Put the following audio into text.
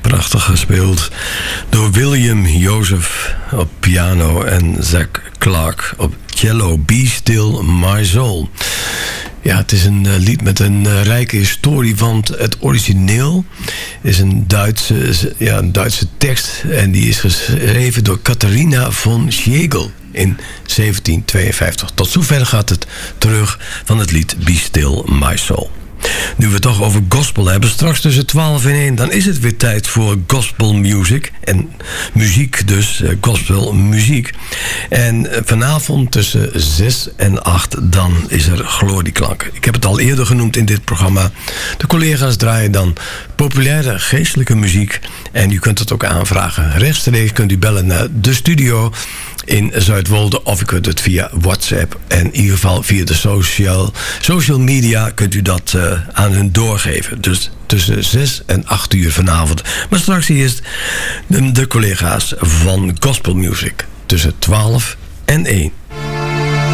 prachtig gespeeld door William Joseph op piano en Zach Clark op cello. Be Still My Soul. Ja, het is een lied met een rijke historie, want het origineel is een Duitse tekst en die is geschreven door Katharina von Schlegel in 1752. Tot zover gaat het terug van het lied Be Still My Soul. Nu we het toch over gospel hebben, straks tussen 12 en 1, dan is het weer tijd voor gospel music. En muziek dus, gospel muziek. En vanavond tussen 6 en 8, dan is er glorieklanken. Ik heb het al eerder genoemd in dit programma. De collega's draaien dan populaire geestelijke muziek. En u kunt het ook aanvragen. Rechtstreeks kunt u bellen naar de studio in Zuidwolde, of u kunt het via WhatsApp en in ieder geval via de social media kunt u dat aan hun doorgeven. Dus tussen 6 en 8 uur vanavond. Maar straks eerst de collega's van Gospel Music tussen 12 en 1.